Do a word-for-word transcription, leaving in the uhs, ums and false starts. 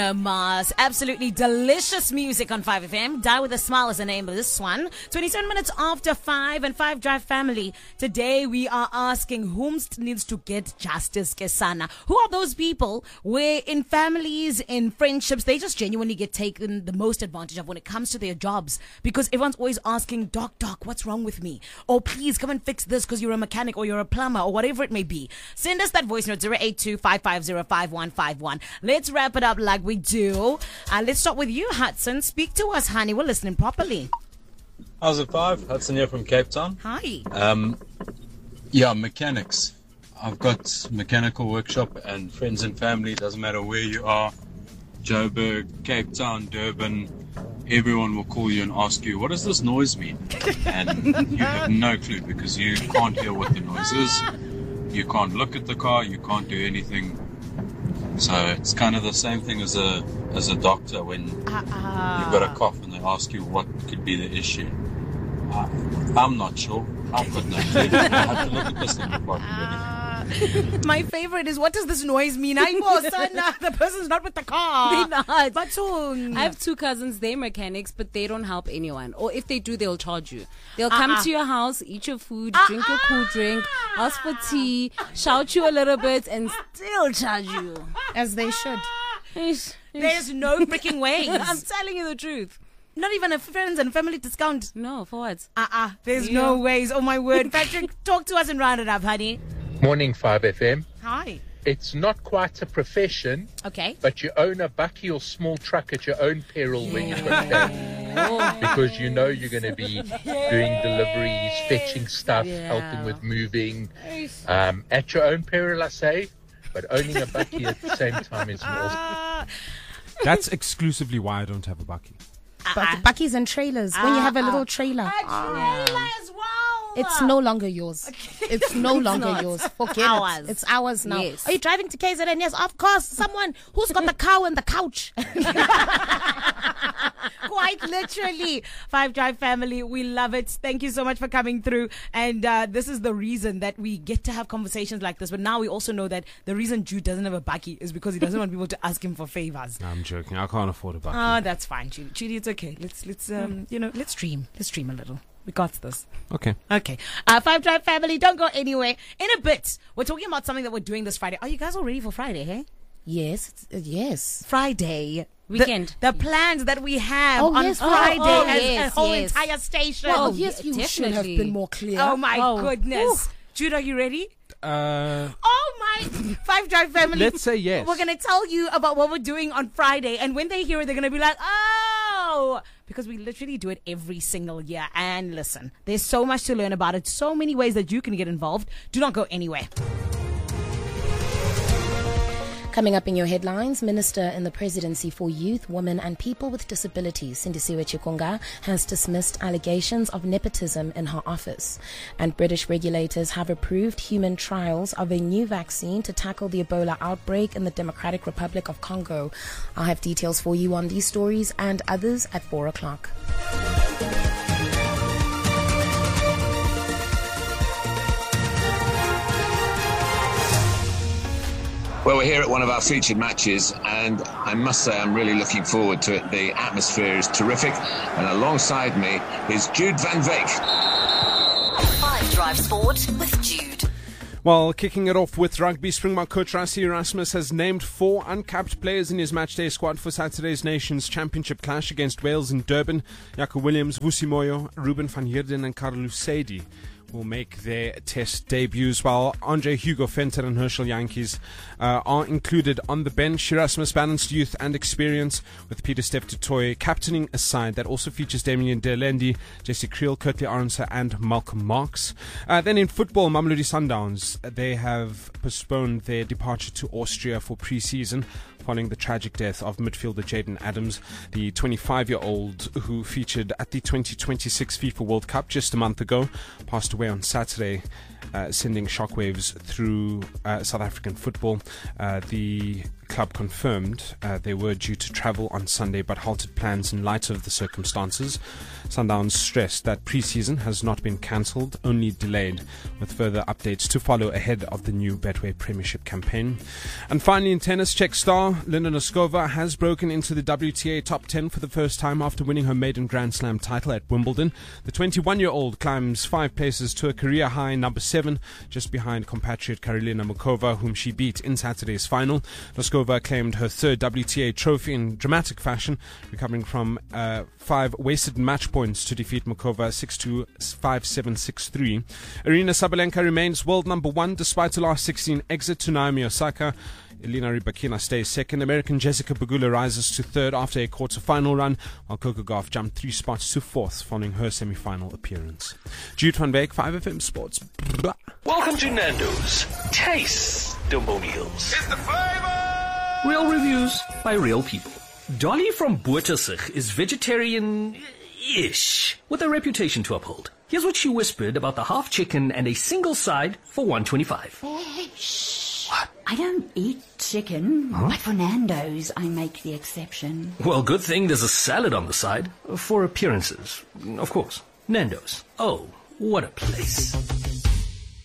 Mars, absolutely delicious music on five F M. Die with a Smile is the name of this one. twenty-seven minutes after five and five Drive family. Today we are asking whom needs to get justice, Kesana. Who are those people where in families, in friendships, they just genuinely get taken the most advantage of when it comes to their jobs? Because everyone's always asking, Doc, Doc, what's wrong with me? Or please come and fix this because you're a mechanic or you're a plumber or whatever it may be. Send us that voice note, zero eight two, five five zero, five one five one. Let's wrap it up like we We do. Uh, let's start with you, Hudson. Speak to us, honey. We're listening properly. How's it, Five? Hudson here from Cape Town. Hi. Um, yeah, mechanics. I've got mechanical workshop and friends and family. Doesn't matter where you are. Joburg, Cape Town, Durban. Everyone will call you and ask you, what does this noise mean? And you have no clue because you can't hear what the noise is. You can't look at the car. You can't do anything. So it's kind of the same thing as a as a doctor when uh, uh. you've got a cough and they ask you what could be the issue. Uh, I'm not sure. I've got no clue. I have to look at this thing before I can do anything. My favorite is, what does this noise mean? I know, son, uh, the person's not with the car. They're not. But um, I have two cousins, they're mechanics, but they don't help anyone. Or if they do, they'll charge you. They'll come uh-uh. to your house, eat your food, uh-uh. drink your cool drink, ask for tea, shout you a little bit, and still charge you. As they should. Ish, ish. There's no freaking ways. I'm telling you the truth. Not even a friends and family discount. No, for what? Uh-uh. There's yeah. no ways. Oh, my word. Patrick, talk to us and round it up, honey. Morning, five F M. Hi. It's not quite a profession. Okay. But you own a bucky or small truck at your own peril yeah. when you've got that. Because you know you're going to be doing deliveries, fetching stuff, yeah. helping with moving. Um, at your own peril, I say. But owning a bucky at the same time is more. That's exclusively why I don't have a bucky. Uh-uh. Buckies and trailers. Uh-uh. When you have a little trailer. A trailer as well. It's no longer yours. Okay. It's no it's longer not. yours. Forget ours. it. It's ours now. Yes. Are you driving to K Z N? Yes, of course. Someone who's got the cow and the couch. Quite literally. Five Drive family, we love it. Thank you so much for coming through. And uh, this is the reason that we get to have conversations like this. But now we also know that the reason Jude doesn't have a bucky is because he doesn't want people to ask him for favors. No, I'm joking. I can't afford a bucky. Ah, oh, that's fine, Judy. Judy, it's okay. Let's let's um, you know, let's dream. Let's dream a little. We got this. Okay. Okay. Uh, Five Drive family, don't go anywhere. In a bit, we're talking about something that we're doing this Friday. Are you guys all ready for Friday, hey? Yes. It's, uh, yes. Friday. Weekend. The, the plans that we have oh, on yes. Friday oh, oh, as yes, a whole yes. entire station. Well, oh, yes, you definitely. should have been more clear. Oh, my oh. goodness. Ooh. Jude, are you ready? Uh, oh, my Five Drive family. Let's say yes. We're going to tell you about what we're doing on Friday. And when they hear it, they're going to be like, oh, because we literally do it every single year. And listen, there's so much to learn about it. So many ways that you can get involved. Do not go anywhere. Coming up in your headlines, Minister in the Presidency for Youth, Women and People with Disabilities, Sindisiwe Chikunga, has dismissed allegations of nepotism in her office. And British regulators have approved human trials of a new vaccine to tackle the Ebola outbreak in the Democratic Republic of Congo. I'll have details for you on these stories and others at four o'clock. Well, we're here at one of our featured matches, and I must say I'm really looking forward to it. The atmosphere is terrific, and alongside me is Jude van Veek. Five Drive Sport with Jude. Well, kicking it off with rugby, Springbok coach Rassie Erasmus has named four uncapped players in his matchday squad for Saturday's Nations Championship clash against Wales in Durban. Jaco Williams, Vusi Moyo, Ruben van Heerden and Carlo Sedi will make their test debuts, while Andre Hugo Venter and Herschel Yankees uh, are included on the bench. Erasmus balanced youth and experience, with Peter Steph du Toit captaining a side that also features Damien Delendi, Jesse Creel, Kurtley Arnser and Malcolm Marks. Uh, then in football, Mamelodi Sundowns, they have postponed their departure to Austria for pre-season following the tragic death of midfielder Jaden Adams, the twenty-five-year-old who featured at the twenty twenty-six FIFA World Cup just a month ago, passed away on Saturday, uh, sending shockwaves through uh, South African football. Uh, the club confirmed uh, they were due to travel on Sunday but halted plans in light of the circumstances. Sundowns stressed that pre-season has not been cancelled, only delayed, with further updates to follow ahead of the new Betway Premiership campaign. And finally, in tennis, Czech star Linda Noskova has broken into the W T A top ten for the first time after winning her maiden Grand Slam title at Wimbledon. The twenty-one-year-old climbs five places to a career-high number seven, just behind compatriot Karolina Muchova, whom she beat in Saturday's final. Noskova claimed her third W T A trophy in dramatic fashion, recovering from uh, five wasted match points to defeat Muchova six two, five seven, six three. Arina Sabalenka remains world number one despite a last sixteen exit to Naomi Osaka. Elena Rybakina stays second. American Jessica Pegula rises to third after a quarter-final run, while Coco Gauff jumped three spots to fourth following her semi-final appearance. Jude van Beek, five F M Sports. Blah. Welcome to Nando's. Taste Dumbo meals. It's the flavor! Real reviews by real people. Dolly from Bottersig is vegetarian-ish, with a reputation to uphold. Here's what she whispered about the half chicken and a single side for one twenty-five. Hey, shh. What? I don't eat chicken, huh? But for Nando's, I make the exception. Well, good thing there's a salad on the side. For appearances, of course. Nando's. Oh, what a place.